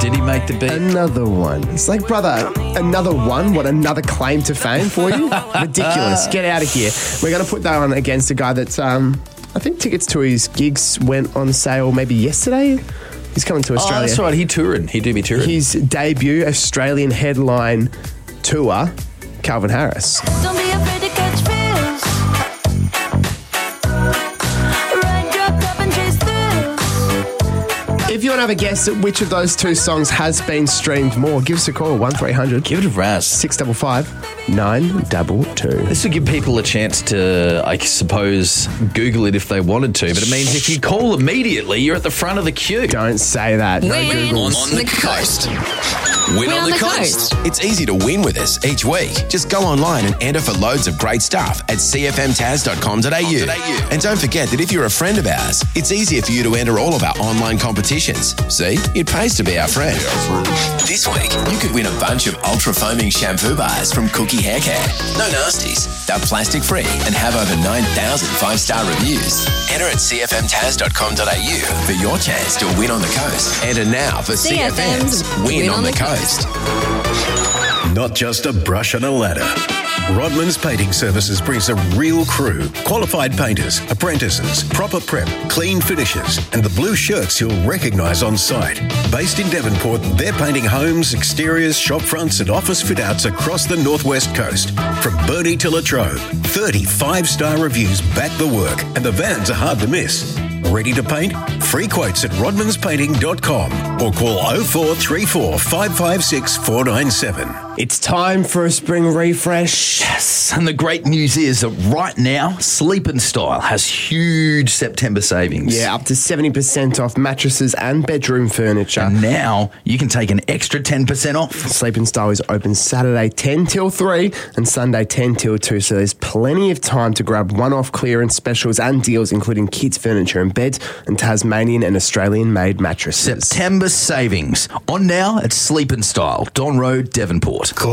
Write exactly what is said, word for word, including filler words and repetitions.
Did he make the beat? Another one. It's like, brother, another one? What, another claim to fame for you? Ridiculous. Get out of here. We're going to put that on against a guy that's, um, I think tickets to his gigs went on sale maybe yesterday. He's coming to Australia. Oh, that's right. He touring. He do be touring. His debut Australian headline tour, Calvin Harris. Don't be afraid to catch feels. Ride your cup and chase thrills. If you want to have a guess at which of those two songs has been streamed more, give us a call, one three hundred Give it a Raz. six five five nine two two. This would give people a chance to, I suppose, Google it if they wanted to. But it means if you call immediately, you're at the front of the queue. Don't say that. No Win Googles. on the coast. Win, on, the, coast. It's easy to win with us each week. Just go online and enter for loads of great stuff at c f m taz dot com dot a u. And don't forget that if you're a friend of ours, it's easier for you to enter all of our online competitions. See, it pays to be our friend. This week, you could win a bunch of ultra foaming shampoo bars from Cookie Hair Care. No nasties. They're plastic free and have over nine thousand five-star reviews. Enter at c f m taz dot com dot a u for your chance to win on the coast. Enter now for C F M's Win, on the Coast. Not just a brush and a ladder. Rodman's Painting Services brings a real crew, qualified painters, apprentices, proper prep, clean finishes, and the blue shirts you'll recognise on site. Based in Devonport, they're painting homes, exteriors, shop fronts and office fit-outs across the northwest coast. From Burnie to Latrobe, thirty five-star reviews back the work, and the vans are hard to miss. Ready to paint? Free quotes at rodmans painting dot com or call oh four three four, five five six, four nine seven. It's time for a spring refresh. Yes, and the great news is that right now, Sleep and Style has huge September savings. Yeah, up to seventy percent off mattresses and bedroom furniture. And now you can take an extra ten percent off. Sleep and Style is open Saturday ten till three and Sunday ten till two, so there's plenty of time to grab one-off clearance specials and deals, including kids' furniture and beds and Tasmanian and Australian-made mattresses. September savings on now at Sleep and Style, Don Road, Devonport.